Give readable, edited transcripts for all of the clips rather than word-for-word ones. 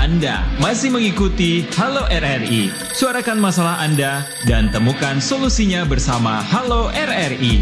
Anda masih mengikuti Halo RRI. Suarakan masalah Anda dan temukan solusinya bersama Halo RRI.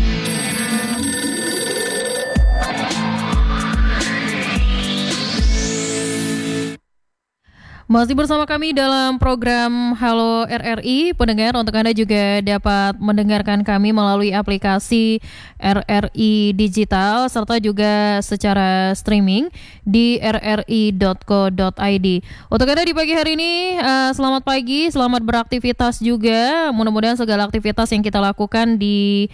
Masih bersama kami dalam program Halo RRI. Pendengar, untuk Anda juga dapat mendengarkan kami melalui aplikasi RRI Digital serta juga secara streaming di rri.co.id. Untuk Anda di pagi hari ini, selamat pagi, selamat beraktivitas juga. Mudah-mudahan segala aktivitas yang kita lakukan di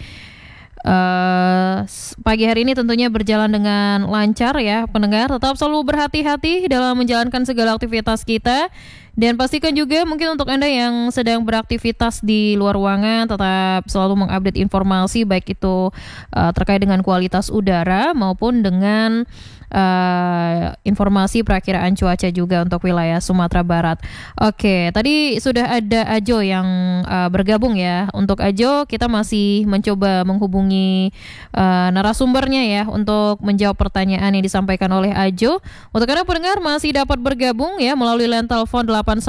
pagi hari ini tentunya berjalan dengan lancar ya pendengar. Tetap selalu berhati-hati dalam menjalankan segala aktivitas kita. Dan pastikan juga mungkin untuk Anda yang sedang beraktivitas di luar ruangan tetap selalu mengupdate informasi baik itu terkait dengan kualitas udara maupun dengan informasi perakiraan cuaca juga untuk wilayah Sumatera Barat. Oke, tadi sudah ada Ajo yang bergabung ya. Untuk Ajo kita masih mencoba menghubungi narasumbernya ya untuk menjawab pertanyaan yang disampaikan oleh Ajo. Untuk Anda pendengar masih dapat bergabung ya melalui line telepon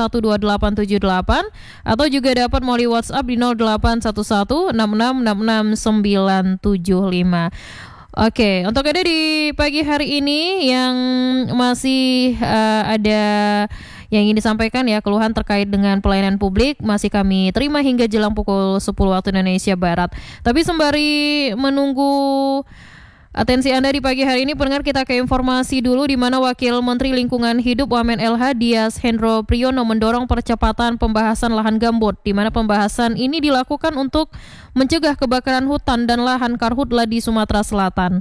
812878 atau juga dapat melalui WhatsApp di 0811666695. Oke, untuk Anda di pagi hari ini yang masih ada yang ingin disampaikan ya, keluhan terkait dengan pelayanan publik masih kami terima hingga jelang pukul 10 waktu Indonesia Barat. Tapi sembari menunggu atensi Anda di pagi hari ini, pendengar, kita ke informasi dulu di mana Wakil Menteri Lingkungan Hidup Wamen LH Dias Hendro Priyono mendorong percepatan pembahasan lahan gambut, di mana pembahasan ini dilakukan untuk mencegah kebakaran hutan dan lahan karhutla di Sumatera Selatan.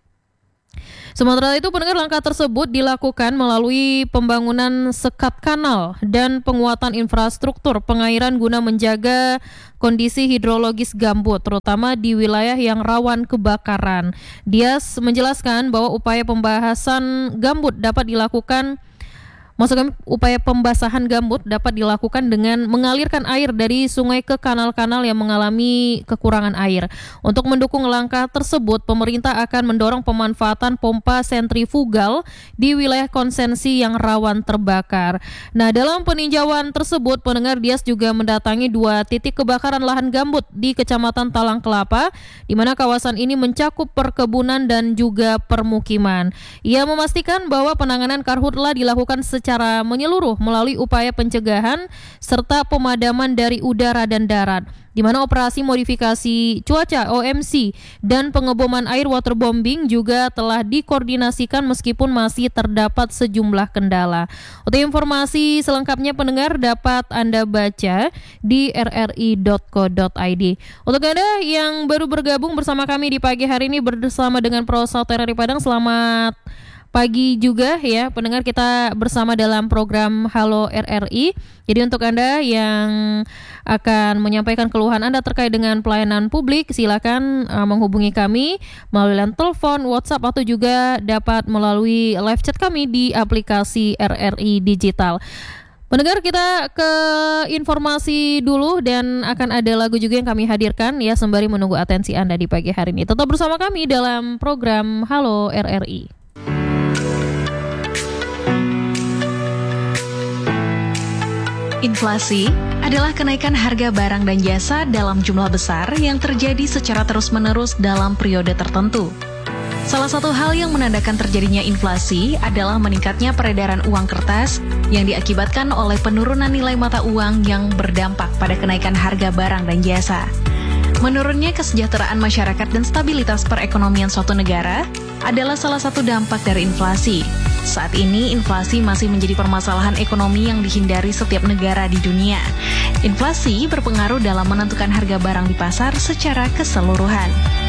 Sementara itu, pendengar, langkah tersebut dilakukan melalui pembangunan sekat kanal dan penguatan infrastruktur pengairan guna menjaga kondisi hidrologis gambut, terutama di wilayah yang rawan kebakaran. Dias menjelaskan bahwa upaya pembahasan gambut dapat dilakukan upaya pembasahan gambut dapat dilakukan dengan mengalirkan air dari sungai ke kanal-kanal yang mengalami kekurangan air. Untuk mendukung langkah tersebut, pemerintah akan mendorong pemanfaatan pompa sentrifugal di wilayah konsensi yang rawan terbakar. Nah, dalam peninjauan tersebut, pendengar, Dias juga mendatangi 2 titik kebakaran lahan gambut di Kecamatan Talang Kelapa, di mana kawasan ini mencakup perkebunan dan juga permukiman. Ia memastikan bahwa penanganan karhutla dilakukan secara menyeluruh melalui upaya pencegahan serta pemadaman dari udara dan darat, di mana operasi modifikasi cuaca OMC dan pengeboman air waterbombing juga telah dikoordinasikan meskipun masih terdapat sejumlah kendala. Untuk informasi selengkapnya pendengar dapat Anda baca di rri.co.id. Untuk Anda yang baru bergabung bersama kami di pagi hari ini bersama dengan Prosauter RRI Padang, selamat pagi juga ya pendengar, kita bersama dalam program Halo RRI. Jadi untuk Anda yang akan menyampaikan keluhan Anda terkait dengan pelayanan publik, silakan menghubungi kami melalui line telepon, WhatsApp atau juga dapat melalui live chat kami di aplikasi RRI Digital. Pendengar, kita ke informasi dulu dan akan ada lagu juga yang kami hadirkan ya sembari menunggu atensi Anda di pagi hari ini. Tetap bersama kami dalam program Halo RRI. Inflasi adalah kenaikan harga barang dan jasa dalam jumlah besar yang terjadi secara terus-menerus dalam periode tertentu. Salah satu hal yang menandakan terjadinya inflasi adalah meningkatnya peredaran uang kertas yang diakibatkan oleh penurunan nilai mata uang yang berdampak pada kenaikan harga barang dan jasa. Menurunnya kesejahteraan masyarakat dan stabilitas perekonomian suatu negara adalah salah satu dampak dari inflasi. Saat ini, inflasi masih menjadi permasalahan ekonomi yang dihindari setiap negara di dunia. Inflasi berpengaruh dalam menentukan harga barang di pasar secara keseluruhan.